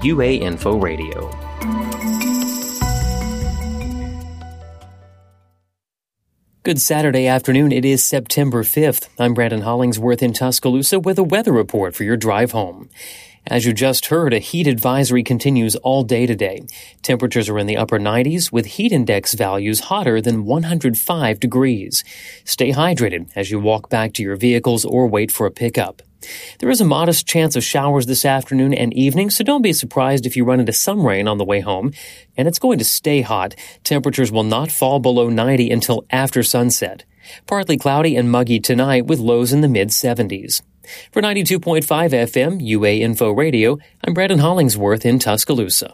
UA Info Radio. Good Saturday afternoon. It is September 5th. I'm Brandon Hollingsworth in Tuscaloosa with a weather report for your drive home. As you just heard, a heat advisory continues all day today. Temperatures are in the upper 90s with heat index values hotter than 105 degrees. Stay hydrated as you walk back to your vehicles or wait for a pickup. There is a modest chance of showers this afternoon and evening, so don't be surprised if you run into some rain on the way home. And it's going to stay hot. Temperatures will not fall below 90 until after sunset. Partly cloudy and muggy tonight with lows in the mid-70s. For 92.5 FM, UA Info Radio, I'm Brandon Hollingsworth in Tuscaloosa.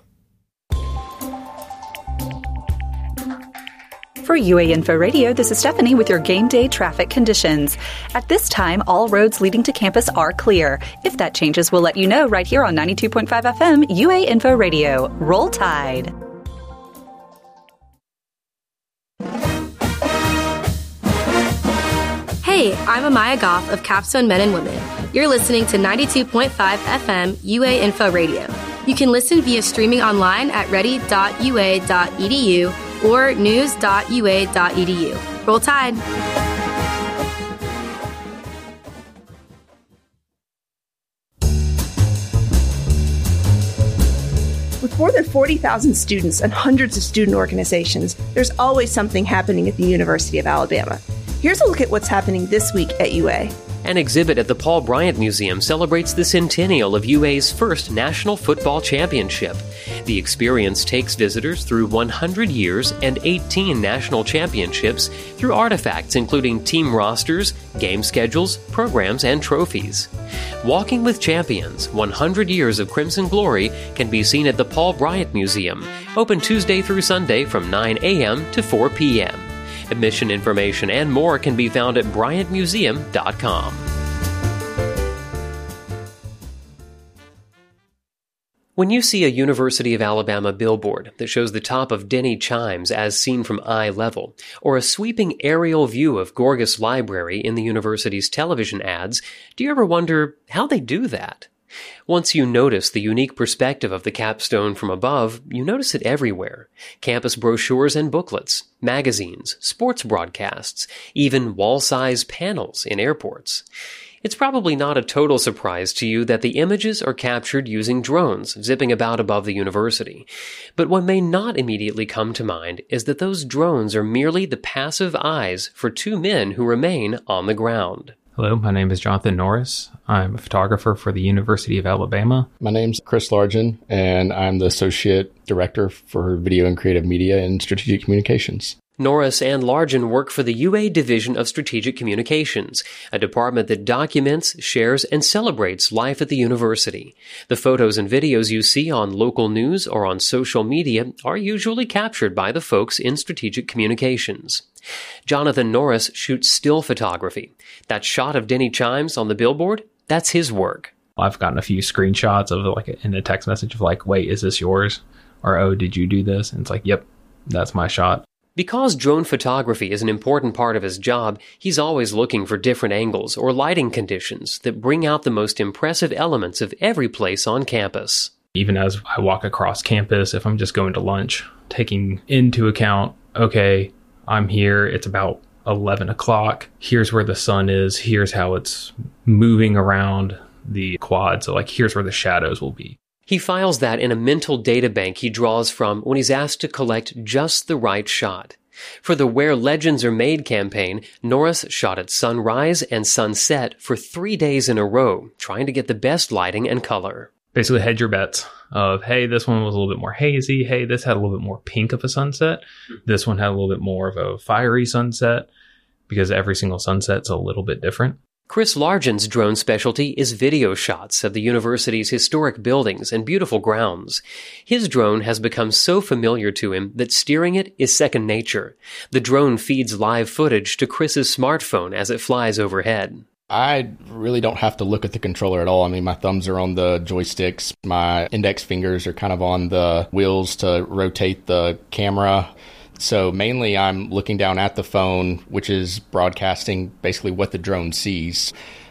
For UA Info Radio, this is Stephanie with your game day traffic conditions. At this time, all roads leading to campus are clear. If that changes, we'll let you know right here on 92.5 FM, UA Info Radio. Roll Tide. Hey, I'm Amaya Goff of Capstone Men and Women. You're listening to 92.5 FM UA Info Radio. You can listen via streaming online at ready.ua.edu or news.ua.edu. Roll Tide! With more than 40,000 students and hundreds of student organizations, there's always something happening at the University of Alabama. Here's a look at what's happening this week at UA. An exhibit at the Paul Bryant Museum celebrates the centennial of UA's first National Football Championship. The experience takes visitors through 100 years and 18 national championships through artifacts including team rosters, game schedules, programs, and trophies. Walking with Champions, 100 Years of Crimson Glory can be seen at the Paul Bryant Museum, open Tuesday through Sunday from 9 a.m. to 4 p.m. Admission information and more can be found at bryantmuseum.com. When you see a University of Alabama billboard that shows the top of Denny Chimes as seen from eye level, or a sweeping aerial view of Gorgas Library in the university's television ads, do you ever wonder how they do that? Once you notice the unique perspective of the capstone from above, you notice it everywhere. Campus brochures and booklets, magazines, sports broadcasts, even wall-size panels in airports. It's probably not a total surprise to you that the images are captured using drones zipping about above the university. But what may not immediately come to mind is that those drones are merely the passive eyes for two men who remain on the ground. Hello, my name is Jonathan Norris. I'm a photographer for the University of Alabama. My name's Chris Largen, and I'm the Associate Director for Video and Creative Media and Strategic Communications. Norris and Largen work for the UA Division of Strategic Communications, a department that documents, shares, and celebrates life at the university. The photos and videos you see on local news or on social media are usually captured by the folks in Strategic Communications. Jonathan Norris shoots still photography. That shot of Denny Chimes on the billboard, that's his work. I've gotten a few screenshots of in a text message of wait, is this yours? Or, oh, did you do this? And it's yep, that's my shot. Because drone photography is an important part of his job, he's always looking for different angles or lighting conditions that bring out the most impressive elements of every place on campus. Even as I walk across campus, if I'm just going to lunch, taking into account, okay, I'm here, it's about 11 o'clock, here's where the sun is, here's how it's moving around the quad, so here's where the shadows will be. He files that in a mental data bank he draws from when he's asked to collect just the right shot. For the Where Legends Are Made campaign, Norris shot at sunrise and sunset for 3 days in a row, trying to get the best lighting and color. Basically hedge your bets of, hey, this one was a little bit more hazy. Hey, this had a little bit more pink of a sunset. This one had a little bit more of a fiery sunset, because every single sunset's a little bit different. Chris Largen's drone specialty is video shots of the university's historic buildings and beautiful grounds. His drone has become so familiar to him that steering it is second nature. The drone feeds live footage to Chris's smartphone as it flies overhead. I really don't have to look at the controller at all. I mean, my thumbs are on the joysticks. My index fingers are kind of on the wheels to rotate the camera. So mainly I'm looking down at the phone, which is broadcasting basically what the drone sees.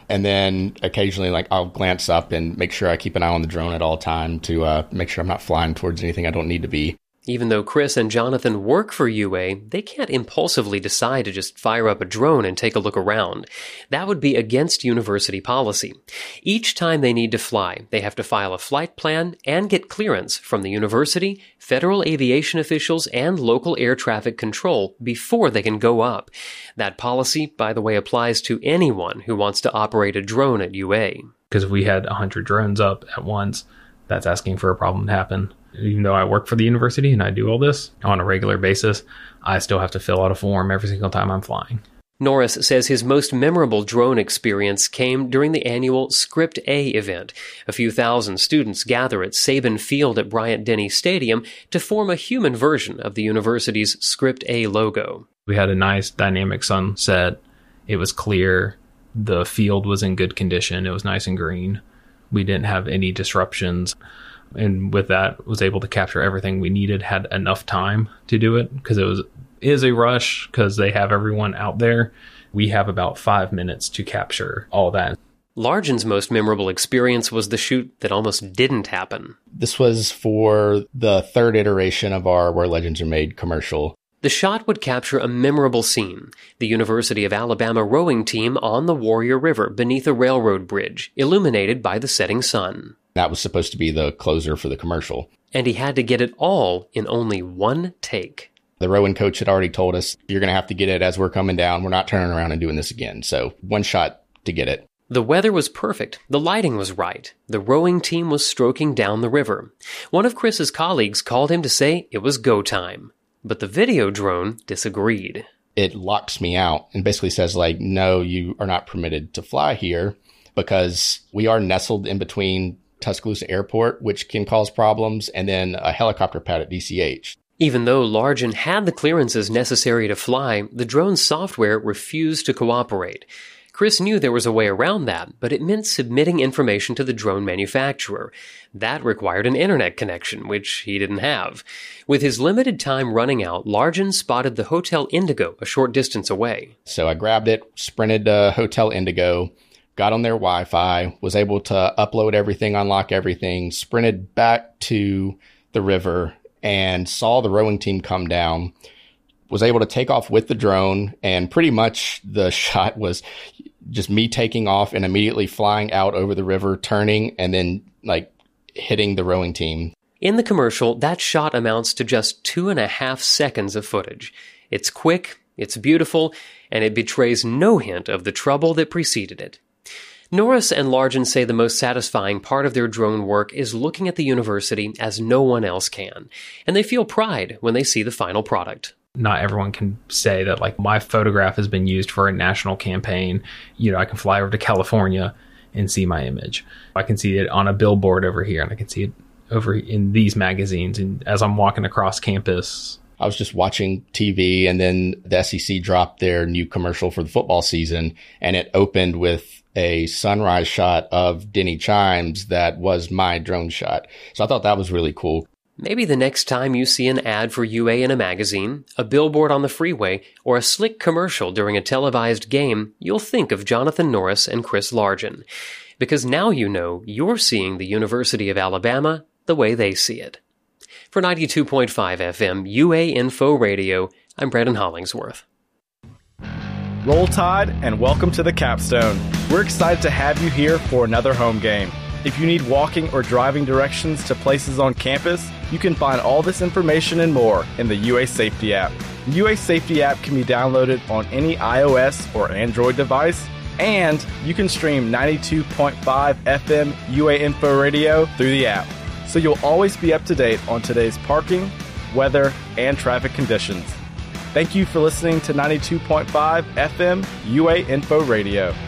And then occasionally, like, I'll glance up and make sure I keep an eye on the drone at all time to make sure I'm not flying towards anything I don't need to be. Even though Chris and Jonathan work for UA, they can't impulsively decide to just fire up a drone and take a look around. That would be against university policy. Each time they need to fly, they have to file a flight plan and get clearance from the university, federal aviation officials, and local air traffic control before they can go up. That policy, by the way, applies to anyone who wants to operate a drone at UA. Because if we had 100 drones up at once, that's asking for a problem to happen. Even though I work for the university and I do all this on a regular basis, I still have to fill out a form every single time I'm flying. Norris says his most memorable drone experience came during the annual Script A event. A few thousand students gather at Saban Field at Bryant-Denny Stadium to form a human version of the university's Script A logo. We had a nice dynamic sunset. It was clear. The field was in good condition. It was nice and green. We didn't have any disruptions. And with that, was able to capture everything we needed, had enough time to do it because it is a rush because they have everyone out there. We have about 5 minutes to capture all that. Largen's most memorable experience was the shoot that almost didn't happen. This was for the third iteration of our Where Legends Are Made commercial. The shot would capture a memorable scene, the University of Alabama rowing team on the Warrior River beneath a railroad bridge, illuminated by the setting sun. That was supposed to be the closer for the commercial. And he had to get it all in only one take. The rowing coach had already told us, you're going to have to get it as we're coming down. We're not turning around and doing this again. So one shot to get it. The weather was perfect. The lighting was right. The rowing team was stroking down the river. One of Chris's colleagues called him to say it was go time. But the video drone disagreed. It locks me out and basically says, like, no, you are not permitted to fly here because we are nestled in between Tuscaloosa Airport, which can cause problems, and then a helicopter pad at DCH. Even though Largen had the clearances necessary to fly, the drone's software refused to cooperate. Chris knew there was a way around that, but it meant submitting information to the drone manufacturer. That required an internet connection, which he didn't have. With his limited time running out, Largen spotted the Hotel Indigo a short distance away. So I grabbed it, sprinted to Hotel Indigo, got on their Wi-Fi, was able to upload everything, unlock everything, sprinted back to the river, and saw the rowing team come down, was able to take off with the drone, and pretty much the shot was just me taking off and immediately flying out over the river, turning, and then, like, hitting the rowing team. In the commercial, that shot amounts to just 2.5 seconds of footage. It's quick, it's beautiful, and it betrays no hint of the trouble that preceded it. Norris and Largen say the most satisfying part of their drone work is looking at the university as no one else can, and they feel pride when they see the final product. Not everyone can say that, like, my photograph has been used for a national campaign. You know, I can fly over to California and see my image. I can see it on a billboard over here, and I can see it over in these magazines. And as I'm walking across campus, I was just watching TV, and then the SEC dropped their new commercial for the football season, and it opened with a sunrise shot of Denny Chimes that was my drone shot. So I thought that was really cool. Maybe the next time you see an ad for UA in a magazine, a billboard on the freeway, or a slick commercial during a televised game, you'll think of Jonathan Norris and Chris Largen. Because now you know you're seeing the University of Alabama the way they see it. For 92.5 FM UA Info Radio, I'm Brandon Hollingsworth. Roll Tide and welcome to the Capstone. We're excited to have you here for another home game. If you need walking or driving directions to places on campus, you can find all this information and more in the UA Safety app. The UA Safety app can be downloaded on any iOS or Android device, and you can stream 92.5 FM UA Info Radio through the app, so you'll always be up to date on today's parking, weather, and traffic conditions. Thank you for listening to 92.5 FM UA Info Radio.